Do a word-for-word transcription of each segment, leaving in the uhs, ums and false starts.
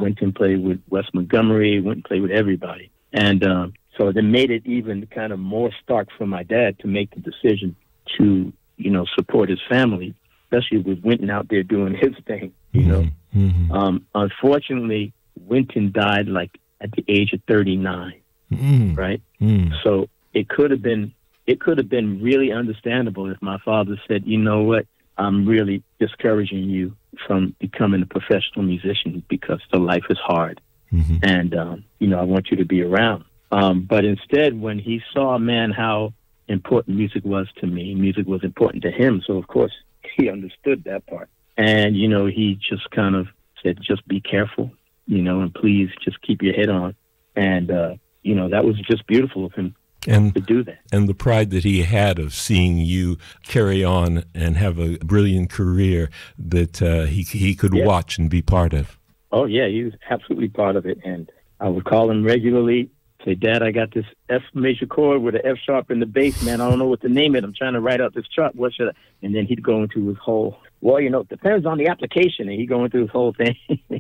went and played with Wes Montgomery, went and played with everybody. And um, so that made it even kind of more stark for my dad to make the decision to, you know, support his family, especially with Wynton out there doing his thing, you know. Mm-hmm. Um, unfortunately, Wynton died like at the age of thirty-nine, mm-hmm. right? Mm-hmm. So it could have been, it could have been really understandable if my father said, you know what, I'm really discouraging you from becoming a professional musician because the life is hard. Mm-hmm. And, um, you know, I want you to be around. Um, but instead, when he saw, man, how important music was to me, music was important to him. So, of course, he understood that part. And, you know, he just kind of said, just be careful, you know, and please just keep your head on. And, uh, you know, that was just beautiful of him and, to do that. And the pride that he had of seeing you carry on and have a brilliant career that uh, he, he could yeah. watch and be part of. Oh, yeah, he was absolutely part of it. And I would call him regularly, say, Dad, I got this F major chord with an F sharp in the bass, man. I don't know what to name it. I'm trying to write out this chart. What should I? And then he'd go into his whole, well, you know, it depends on the application. And he'd go into his whole thing.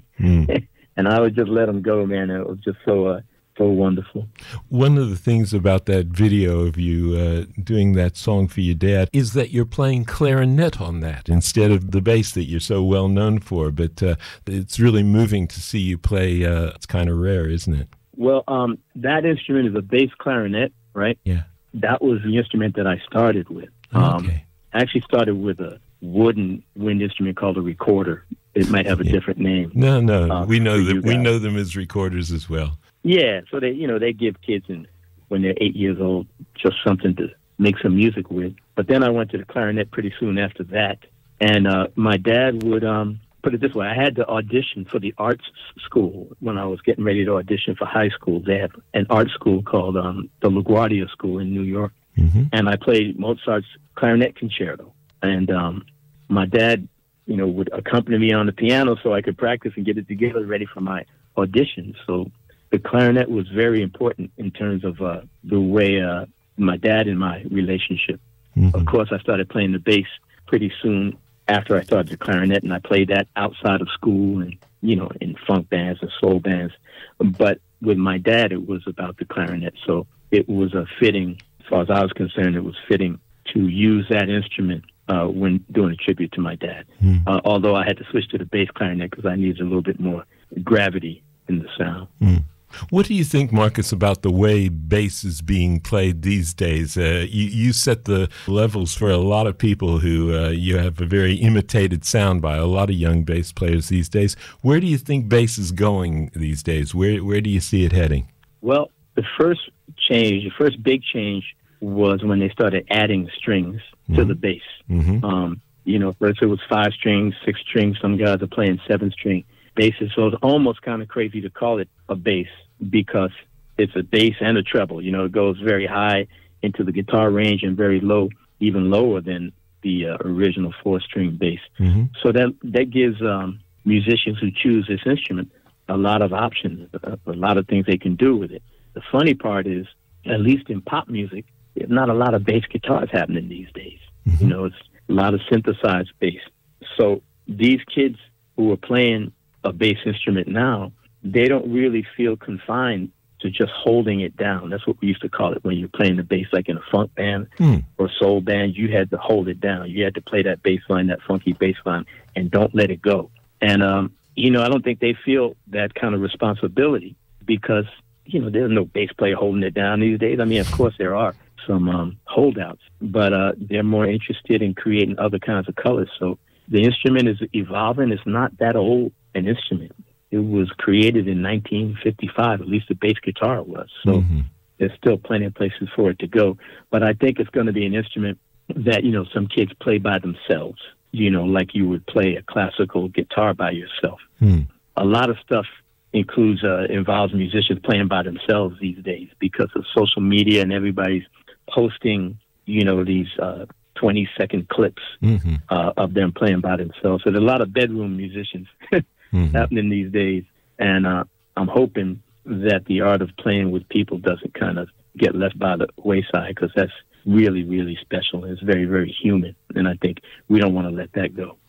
Mm. And I would just let him go, man. It was just so, uh, so wonderful. One of the things about that video of you uh, doing that song for your dad is that you're playing clarinet on that instead of the bass that you're so well known for. But uh, it's really moving to see you play. Uh, it's kind of rare, isn't it? Well, um, that instrument is a bass clarinet, right? Yeah. That was the instrument that I started with. Um, okay. I actually started with a wooden wind instrument called a recorder. It might have a yeah. different name. No, no, uh, we know them. We guys. know them as recorders as well. Yeah, so they, you know, they give kids in, when they're eight years old just something to make some music with. But then I went to the clarinet pretty soon after that, and uh, my dad would um, put it this way: I had to audition for the arts school when I was getting ready to audition for high school. They have an art school called um, the LaGuardia School in New York, mm-hmm. and I played Mozart's clarinet concerto. And um, my dad, you know, would accompany me on the piano so I could practice and get it together ready for my audition. So the clarinet was very important in terms of uh, the way uh, my dad and my relationship. Mm-hmm. Of course, I started playing the bass pretty soon after I started the clarinet, and I played that outside of school and, you know, in funk bands and soul bands. But with my dad, it was about the clarinet. So it was a fitting, as far as I was concerned, it was fitting to use that instrument uh, when doing a tribute to my dad. Mm. Uh, although I had to switch to the bass clarinet because I needed a little bit more gravity in the sound. Mm. What do you think, Marcus, about the way bass is being played these days? Uh, you, you set the levels for a lot of people who uh, you have a very imitated sound by a lot of young bass players these days. Where do you think bass is going these days? Where where do you see it heading? Well, the first change, the first big change was when they started adding strings mm-hmm. to the bass. Mm-hmm. Um, you know, first it was five strings, six strings. Some guys are playing seven string basses. So it's almost kind of crazy to call it a bass because it's a bass and a treble. You know, it goes very high into the guitar range and very low, even lower than the uh, original four-string bass. Mm-hmm. So that that gives um, musicians who choose this instrument a lot of options, a, a lot of things they can do with it. The funny part is, at least in pop music, there's not a lot of bass guitars happening these days. Mm-hmm. You know, it's a lot of synthesized bass. So these kids who are playing a bass instrument now, they don't really feel confined to just holding it down. That's what we used to call it when you're playing the bass, like in a funk band mm. or soul band. You had to hold it down. You had to play that bass line, that funky bass line, and don't let it go. And, um, you know, I don't think they feel that kind of responsibility because, you know, there's no bass player holding it down these days. I mean, of course there are some um, holdouts, but uh, they're more interested in creating other kinds of colors. So the instrument is evolving. It's not that old an instrument. It was created in nineteen fifty-five, at least the bass guitar was. So mm-hmm. there's still plenty of places for it to go. But I think it's going to be an instrument that, you know, some kids play by themselves, you know, like you would play a classical guitar by yourself. Mm. A lot of stuff includes, uh, involves musicians playing by themselves these days because of social media and everybody's posting, you know, these uh, twenty second clips mm-hmm. uh, of them playing by themselves. So there's a lot of bedroom musicians mm-hmm. happening these days. And uh, I'm hoping that the art of playing with people doesn't kind of get left by the wayside because that's really, really special. It's very, very human. And I think we don't want to let that go.